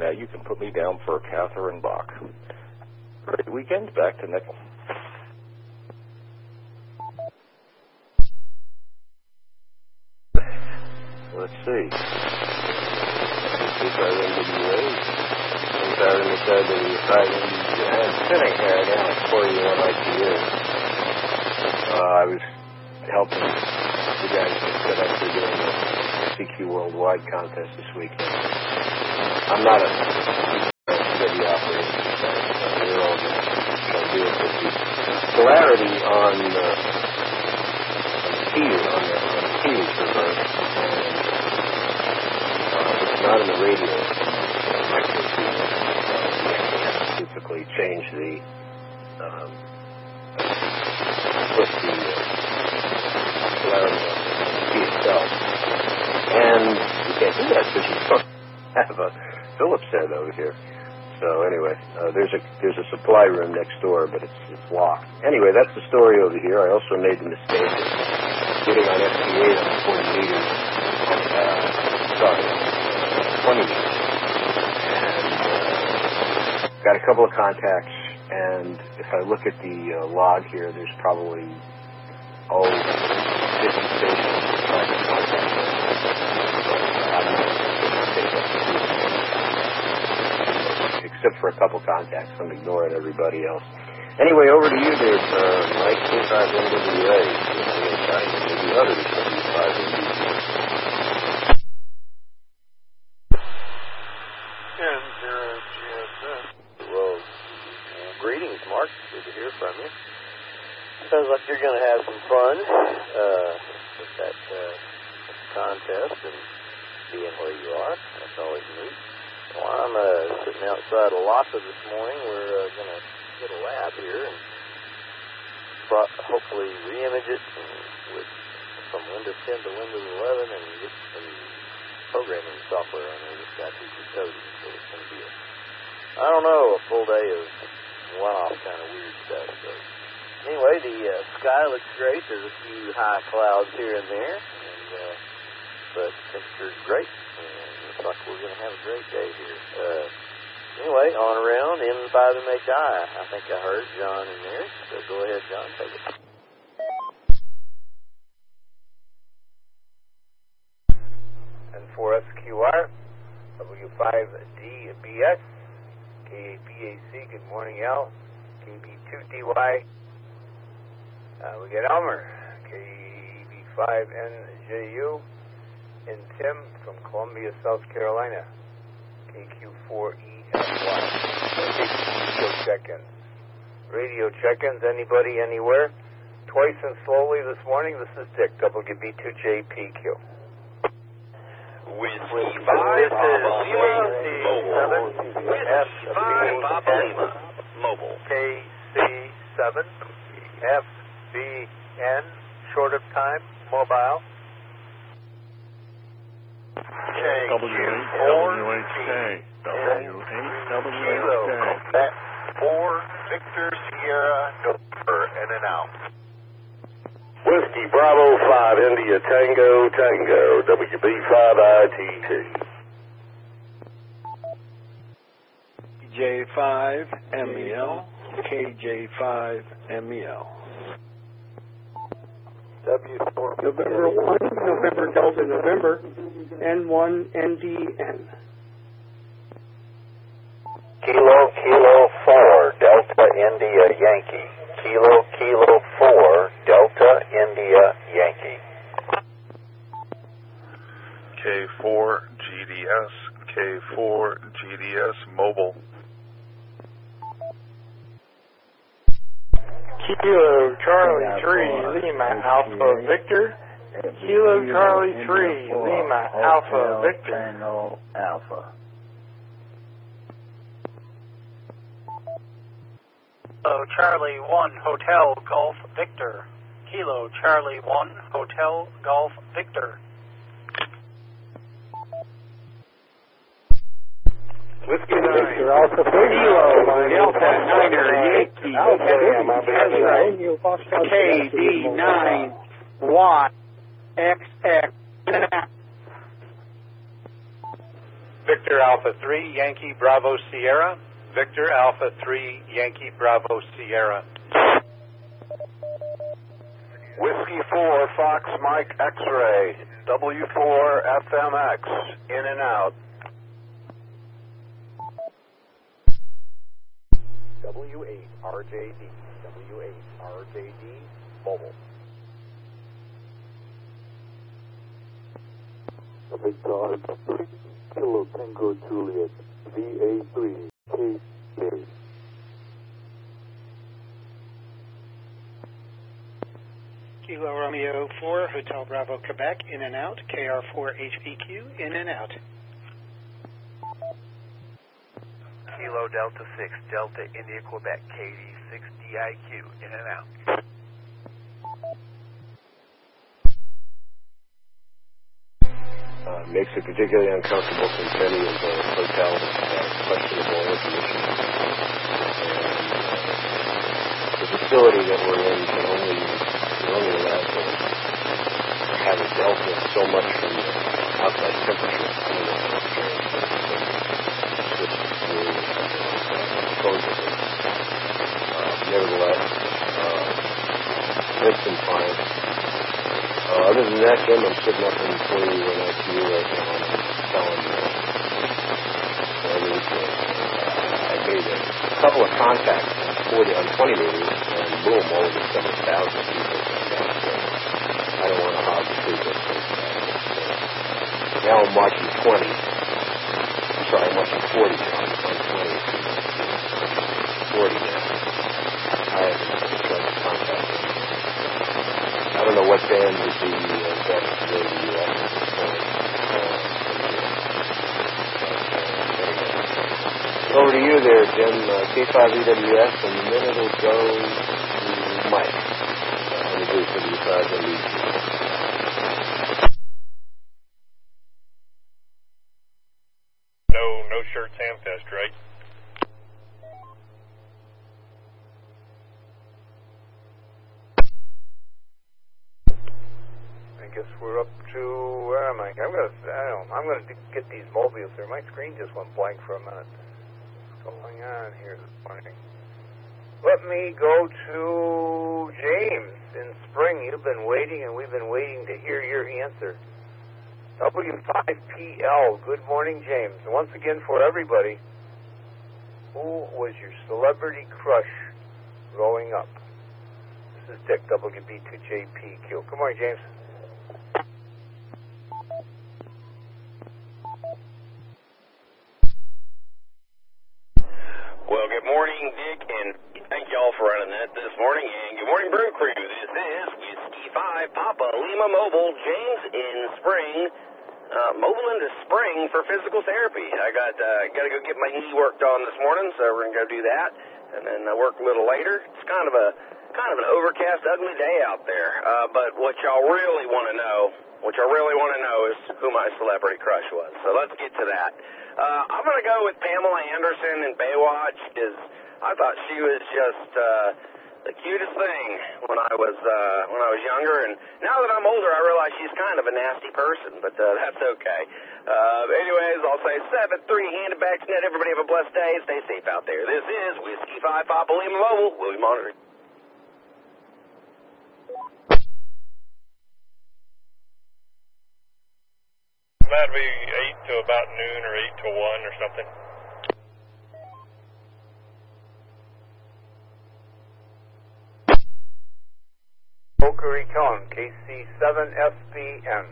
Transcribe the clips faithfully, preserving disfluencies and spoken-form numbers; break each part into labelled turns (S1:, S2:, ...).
S1: uh, you can put me down for Catherine Bach. Great weekend. Back to Nickel. Let's see. This is our N W A. This is our N W A. I'm sitting here again at forty-one I T U. Uh, I was helping the guys get set up for doing the C Q Worldwide contest this weekend. I'm not a steady operator. We're all going to do it with the polarity on the keys, on the, on the keys reverse. Not in the radio micro key. Uh, you actually have to physically change the um, put the uh, polarity on the key itself. And you can't do that because you don't have a Phillips head over here. So anyway, uh, there's a there's a supply room next door, but it's it's locked. Anyway, that's the story over here. I also made the mistake of getting on F T eight on forty meters. Uh, sorry. twenty meters, and uh, got a couple of contacts, and if I look at the uh, log here, there's probably, oh, fifty stations trying to contact me. Except for a couple contacts, I'm ignoring everybody else. Anyway, over to you there, uh, Mike, twenty-five N W A, maybe others, twenty-five N W A.
S2: Greetings, Mark. Good to hear from you. Sounds like you're going to have some fun uh, with that uh, contest and being where you are. That's always neat. Well, I'm uh, sitting outside of Lhasa this morning. We're uh, going to get a lab here and pro- hopefully re-image it and with from Windows ten to Windows eleven and get some programming software on there that's got these coding. So it's going to be a, I don't know, a full day of one-off kind of weird stuff. So anyway, the uh, sky looks great. There's a few high clouds here and there, and uh, but temperature's great. And looks like we're going to have a great day here. Uh, anyway, on around M five M H I. I think I heard John in there. So go ahead, John, take it.
S3: And four S Q R, W five D B S. K B A C, good morning, Al. K B two D Y. Uh, we got Elmer, K B five N J U. And Tim from Columbia, South Carolina, K Q four E F Y. Radio check-ins. Radio check-ins, anybody, anywhere? Twice and slowly this morning, this is Dick, W B two J P Q.
S4: Whiskey five, Papa Lima, Mobile. Whiskey five, Papa Lima, Mobile.
S3: K C seven, F B N, short of time, mobile.
S4: K
S5: W eight W H K, W eight W H K.
S4: four, Victor Sierra, November, in and out. Whiskey Bravo five, India Tango Tango, W B five I T T.
S6: J five M E L, K J five M E L.
S3: W four.
S7: November one, November Delta November, N one N D N.
S4: Kilo Kilo four, Delta India Yankee. Kilo Kilo four, Delta India Yankee.
S5: K four G D S, K four G D S Mobile.
S3: Kilo Charlie three, Lima Alpha Victor. Kilo Charlie three, Lima Alpha Victor.
S8: Alpha.
S9: Kilo Charlie one, Hotel Golf Victor. Kilo Charlie one, Hotel Golf Victor.
S3: Whiskey nine.
S7: Victor Alpha
S3: Kilo Delta Niner Yankee.
S7: K D nine Y X X.
S3: Victor
S9: Victor Alpha three, Yankee Bravo Sierra. Victor Alpha three, Yankee Bravo Sierra.
S4: Whiskey four, Fox Mike X-Ray, W four F M X, in and out.
S3: W eight R J D, W eight R J D, mobile.
S8: Victor three, Kilo Tango Juliet, V A three, K J.
S10: Kilo Romeo four, Hotel Bravo Quebec, in and out, K R four H P Q, in and out.
S3: Kilo Delta six, Delta India Quebec, K D six D I Q, in and out.
S1: Uh, makes it particularly uncomfortable since many of the hotels have questionable air conditioning. And uh, the facility that we're in can only, we're only allowed to have it dealt with so much from the outside temperature. I don't know how it's transferred, but switch through supposedly. Uh, nevertheless, uh, it's been fine. Uh, other than that, Jim, I'm sitting up in forty when I see you right now, and I'm telling you, uh, I, mean, uh, I made a couple of contacts on forty, on twenty meters, and boom, all of a sudden, a thousand people came down. So I don't want to hog the food this thing. So now I'm watching twenty. I'm sorry, I'm watching forty now. I'm on twenty. forty now. I haven't tried to contact them. I don't know what band would be uh, best to go to the U S at this point. Uh, Over to you there, Jim. Uh, K five E W S, and then it'll go to Mike uh, on the booth for the five W.
S11: No, no shirts Hamfest, right?
S3: I guess we're up to, where am I? I'm gonna, I don't know, I'm gonna get these mobiles here. My screen just went blank for a minute. What's going on here this morning? Let me go to James in Spring. You've been waiting, and we've been waiting to hear your answer. W five P L, good morning, James. And once again, for everybody, who was your celebrity crush growing up? This is Dick, W B two J P Q. Good morning, James.
S4: Well, good morning, Dick, and thank you all for running that this morning. And good morning, Brew Crew. This is Whiskey five Papa Lima Mobile, James in Spring, uh, mobile into Spring for physical therapy. I got uh, got to go get my knee worked on this morning, so we're gonna go do that, and then I work a little later. It's kind of a kind of an overcast, ugly day out there. Uh, but what y'all really want to know, what y'all really want to know, is who my celebrity crush was. So let's get to that. Uh, I'm going to go with Pamela Anderson in Baywatch, because I thought she was just uh, the cutest thing when I was uh, when I was younger. And now that I'm older, I realize she's kind of a nasty person, but uh, that's okay. Uh, anyways, I'll say seven three, hand it back to net. Everybody have a blessed day. Stay safe out there. This is Whiskey five Papa Lima Mobile. We'll be monitoring.
S11: That'd be eight to about noon or eight to one or something.
S3: Boca Raton, K C seven S B N.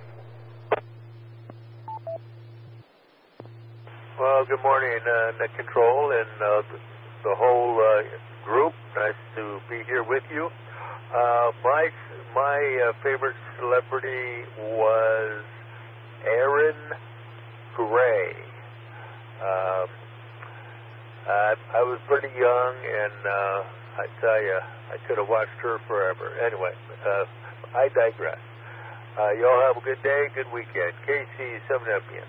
S8: Well, good morning, uh, Net Control and uh, the, the whole uh, group. Nice to be here with you. Uh, my my uh, favorite celebrity was Erin Gray. Uh, I, I was pretty young, and uh, I tell you, I could have watched her forever. Anyway, uh, I digress. Uh, you all have a good day, good weekend. K C seven F B N.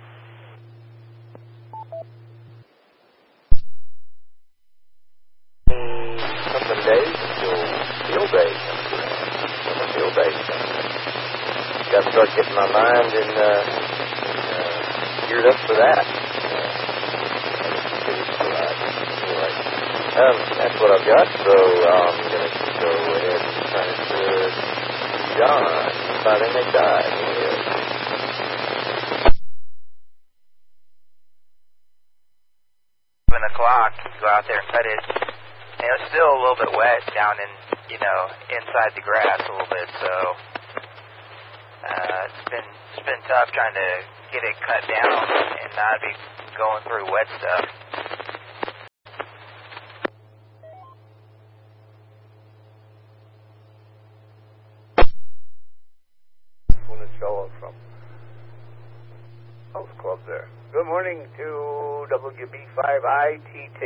S2: Something days until field day comes around. When the field day comes around. Got to start getting my mind and uh, uh, geared up for that. Um, that's what I've got, so um, I'm going to go ahead and transfer John. By then they died.
S12: Seven o'clock, go out there and cut it. And it was still a little bit wet down in, you know, inside the grass a little bit, so uh, it's been it's been tough trying to get it cut down and not be going through wet stuff.
S3: Fellow from Health Club there. Good morning to W B five I T T.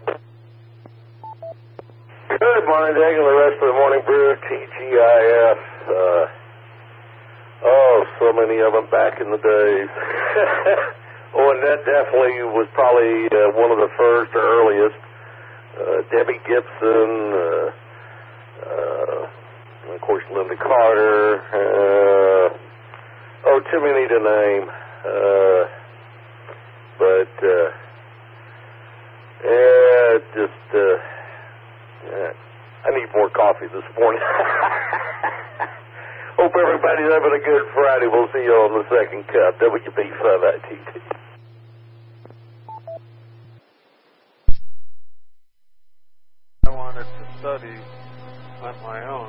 S1: Good morning, Dag, and the rest of the morning brew, T G I F. Uh, oh, so many of them back in the days. Oh, and that definitely was probably uh, one of the first or earliest. Uh, Debbie Gibson, uh, uh, and of course, Linda Carter. Uh, Oh, too many to name, uh, but, uh, yeah, just, uh, yeah, I need more coffee this morning. Hope everybody's having a good Friday. We'll see you on the second cup, W B five I T T.
S13: I wanted to study on my own.